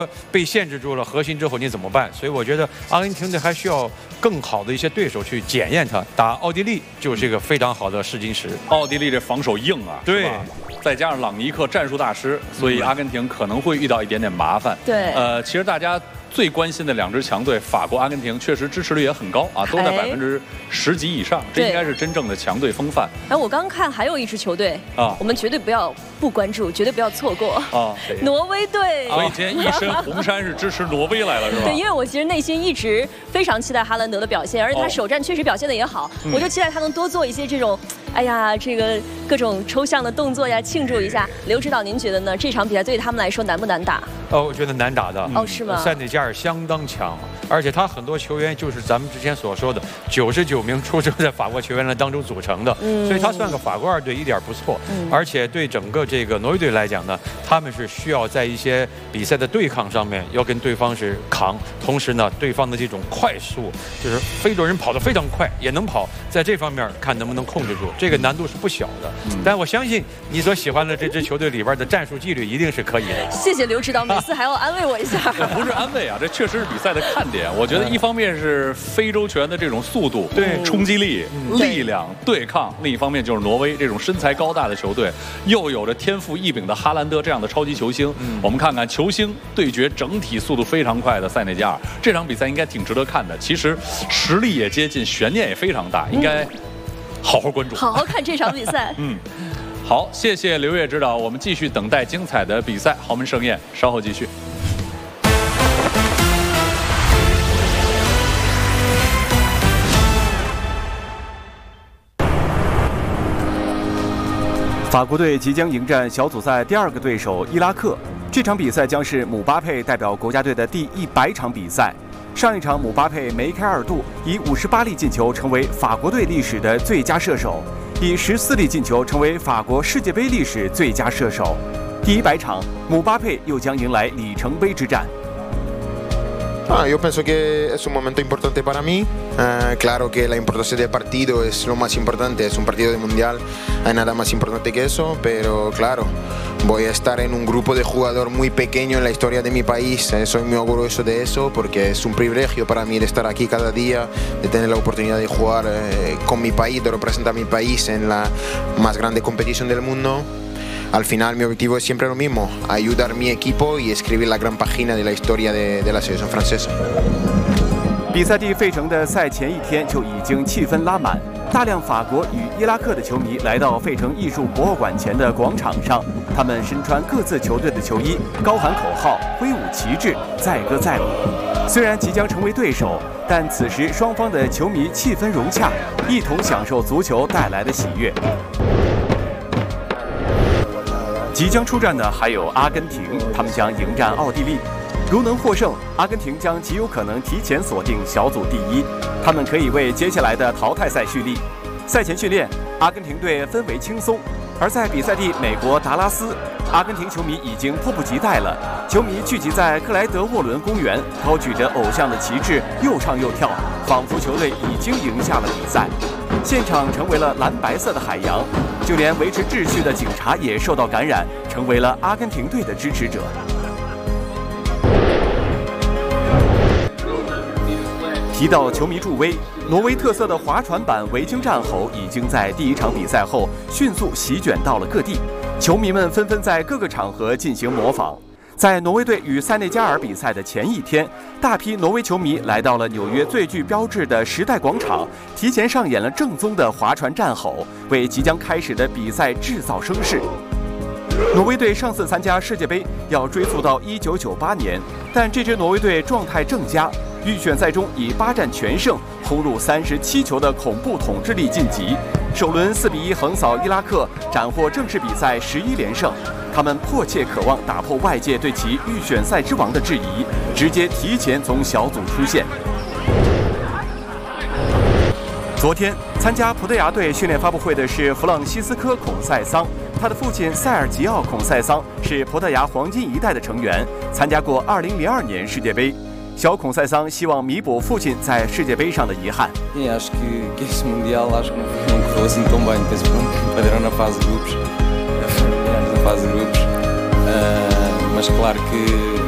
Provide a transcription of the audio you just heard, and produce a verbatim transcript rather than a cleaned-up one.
被限制住了核心之后你怎么办？所以我觉得阿根廷队还需要更好的一些对手去检验他。打奥地利就是一个非常好的试金石。 奥地利这防守硬啊， 对， 再加上朗尼克战术大师，所以阿根廷可能会遇到一点点麻烦。 对， 呃，其实大家最关心的两支强队，法国、阿根廷，确实支持率也很高啊，都在百分之十几以上，这应该是真正的强队风范。 哎，我刚看还有一支球队啊， 我们绝对不要不关注，绝对不要错过啊， 挪威队。 所以今天一身红衫是支持挪威来了，是吧？ 对，因为我其实内心一直非常期待哈兰德的表现，而且他首战确实表现的也好， 嗯、 我就期待他能多做一些这种，哎呀，这个各种抽象的动作呀，庆祝一下。刘指导，您觉得呢？这场比赛对于他们来说难不难打？ 哦，我觉得难打的。 哦，是吗？ 塞内加尔相当强，而且他很多球员就是咱们之前所说的九十九名出生在法国球员当中组成的，嗯、所以他算个法国二队一点不错。嗯、而且对整个这个挪威队来讲呢，他们是需要在一些比赛的对抗上面要跟对方是扛，同时呢，对方的这种快速，就是非洲人跑得非常快，也能跑，在这方面看能不能控制住，这个难度是不小的。嗯、但我相信你所喜欢的这支球队里边的战术纪律一定是可以的。 谢谢刘指导，每次还要安慰我一下。 不是安慰啊，这确实是比赛的看点。我觉得一方面是非洲球员的这种速度、 对冲击力、 嗯、 力量、对抗；另一方面就是挪威这种身材高大的球队，又有着天赋异禀的哈兰德这样的超级球星。嗯、我们看看球星对决整体速度非常快的塞内加尔，这场比赛应该挺值得看的。其实实力也接近，悬念也非常大，应该好好关注， 好好看这场比赛。 嗯。好，谢谢刘烨指导，我们继续等待精彩的比赛。豪门盛宴稍后继续。 法国队即将迎战小组赛第二个对手伊拉克，这场比赛将是姆巴佩代表国家队的第一百场比赛。上一场姆巴佩梅开二度，以五十八粒进球成为法国队历史的最佳射手，以十四粒进球成为法国世界杯历史最佳射手。第一百场，姆巴佩又将迎来里程碑之战。 Ah, yo pienso que es un momento importante para mí. Uh, claro que la importancia del partido es lo más importante, es un partido de mundial, no hay nada más importante que eso, pero claro, voy a estar en un grupo de jugadores muy pequeño en la historia de mi país, eh, soy muy orgulloso de eso porque es un privilegio para mí de estar aquí cada día, de tener la oportunidad de jugar eh, con mi país, de representar mi país en la más grande competición del mundo. Al final mi objetivo es siempre lo mismo, ayudar a mi equipo y escribir la gran página de la historia de, de la selección francesa. 比赛地费城的赛前一天就已经气氛拉满，大量法国与伊拉克的球迷来到费城艺术博物馆前的广场上，他们身穿各自球队的球衣，高喊口号，挥舞旗帜，载歌载舞。虽然即将成为对手，但此时双方的球迷气氛融洽，一同享受足球带来的喜悦。即将出战的还有阿根廷，他们将迎战奥地利。如能获胜，阿根廷将极有可能提前锁定小组第一，他们可以为接下来的淘汰赛蓄力。赛前训练，阿根廷队氛围轻松，而在比赛地美国达拉斯，阿根廷球迷已经迫不及待了。球迷聚集在克莱德沃伦公园，高举着偶像的旗帜，又唱又跳，仿佛球队已经赢下了比赛。现场成为了蓝白色的海洋，就连维持秩序的警察也受到感染，成为了阿根廷队的支持者。提到球迷助威，挪威特色的划船版维京战吼已经在第一场比赛后迅速席卷到了各地，球迷们纷纷在各个场合进行模仿。在挪威队与塞内加尔比赛的前一天，大批挪威球迷来到了纽约最具标志的时代广场，提前上演了正宗的划船战吼，为即将开始的比赛制造声势。挪威队上次参加世界杯要追溯到一九九八年，但这支挪威队状态正佳，预选赛中以八战全胜，轰入三十七球的恐怖统治力晋级。首轮四比一横扫伊拉克，斩获正式比赛十一连胜。他们迫切渴望打破外界对其预选赛之王的质疑，直接提前从小组出线。昨天参加葡萄牙队训练发布会的是弗朗西斯科·孔塞桑，他的父亲塞尔吉奥·孔塞桑是葡萄牙黄金一代的成员，参加过二零零二年世界杯。小孔塞桑希望弥补父亲在世界杯上的遗憾。 E acho que que esse mundial acho que não correu assim tão bem, penso que perderam na fase de grupos, na fase de grupos, mas claro que